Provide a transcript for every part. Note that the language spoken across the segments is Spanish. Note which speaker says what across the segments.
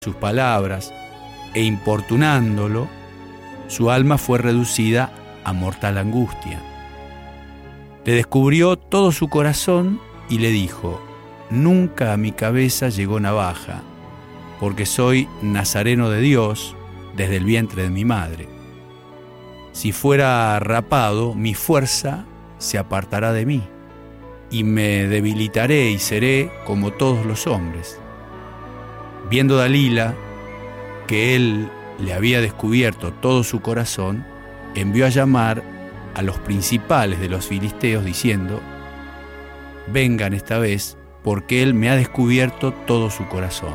Speaker 1: sus palabras e importunándolo, su alma fue reducida a mortal angustia. Le descubrió todo su corazón y le dijo: nunca a mi cabeza llegó navaja, porque soy nazareno de Dios desde el vientre de mi madre. Si fuera rapado, mi fuerza se apartará de mí, y me debilitaré y seré como todos los hombres. Viendo Dalila que él le había descubierto todo su corazón, envió a llamar a los principales de los filisteos diciendo: vengan esta vez, porque él me ha descubierto todo su corazón.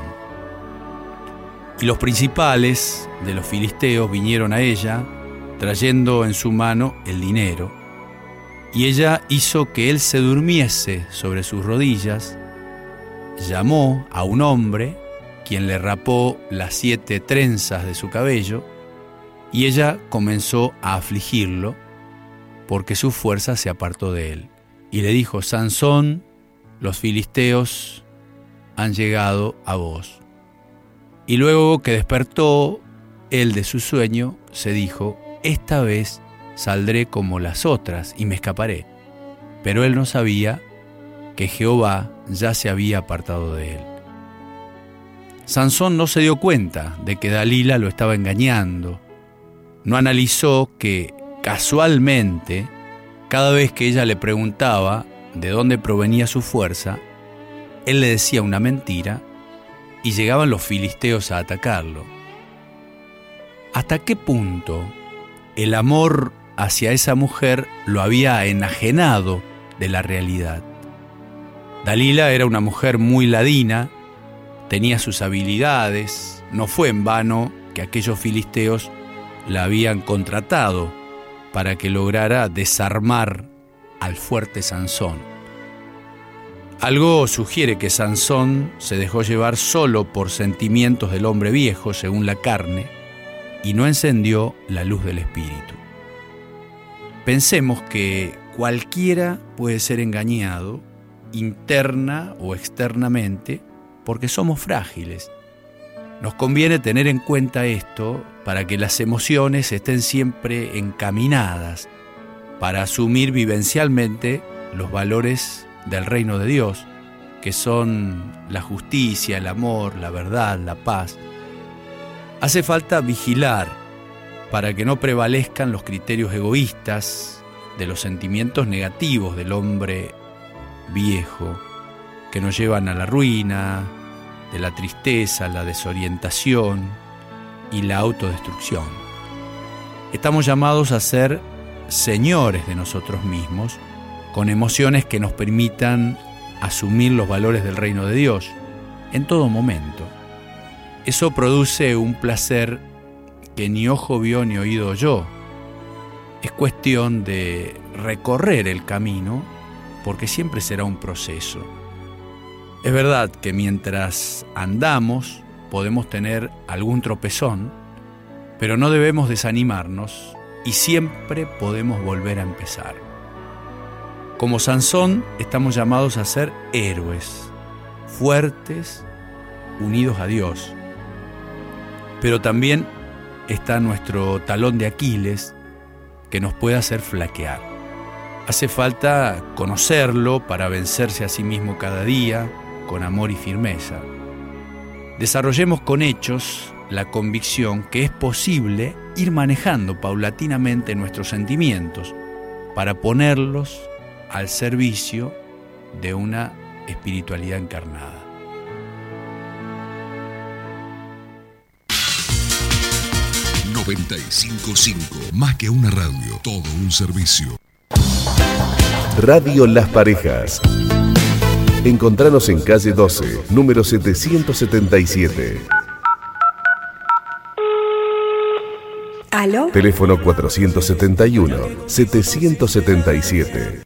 Speaker 1: Y los principales de los filisteos vinieron a ella, trayendo en su mano el dinero, y ella hizo que él se durmiese sobre sus rodillas, llamó a un hombre, quien le rapó las 7 trenzas de su cabello, y ella comenzó a afligirlo, porque su fuerza se apartó de él. Y le dijo: Sansón, los filisteos han llegado a vos. Y luego que despertó él de su sueño, se dijo: esta vez saldré como las otras y me escaparé. Pero él no sabía que Jehová ya se había apartado de él. Sansón no se dio cuenta de que Dalila lo estaba engañando. No analizó que, casualmente, cada vez que ella le preguntaba de dónde provenía su fuerza, él le decía una mentira y llegaban los filisteos a atacarlo. ¿Hasta qué punto el amor hacia esa mujer lo había enajenado de la realidad? Dalila era una mujer muy ladina, tenía sus habilidades, no fue en vano que aquellos filisteos la habían contratado para que lograra desarmar al fuerte Sansón. Algo sugiere que Sansón se dejó llevar solo por sentimientos del hombre viejo, según la carne, y no encendió la luz del espíritu. Pensemos que cualquiera puede ser engañado, interna o externamente, porque somos frágiles. Nos conviene tener en cuenta esto para que las emociones estén siempre encaminadas para asumir vivencialmente los valores del reino de Dios, que son la justicia, el amor, la verdad, la paz. Hace falta vigilar para que no prevalezcan los criterios egoístas de los sentimientos negativos del hombre viejo, que nos llevan a la ruina, de la tristeza, la desorientación y la autodestrucción. Estamos llamados a ser señores de nosotros mismos, con emociones que nos permitan asumir los valores del reino de Dios en todo momento. Eso produce un placer que ni ojo vio ni oído oyó. Es cuestión de recorrer el camino, porque siempre será un proceso. Es verdad que mientras andamos podemos tener algún tropezón, pero no debemos desanimarnos y siempre podemos volver a empezar. Como Sansón, estamos llamados a ser héroes, fuertes, unidos a Dios. Pero también está nuestro talón de Aquiles, que nos puede hacer flaquear. Hace falta conocerlo para vencerse a sí mismo cada día, con amor y firmeza. Desarrollemos con hechos la convicción que es posible ir manejando paulatinamente nuestros sentimientos para ponerlos al servicio de una espiritualidad encarnada.
Speaker 2: «95.5, más que una radio, todo un servicio».
Speaker 3: Radio Las Parejas. Encontranos en calle 12, número 777.
Speaker 4: ¿Aló?
Speaker 3: Teléfono 471-777.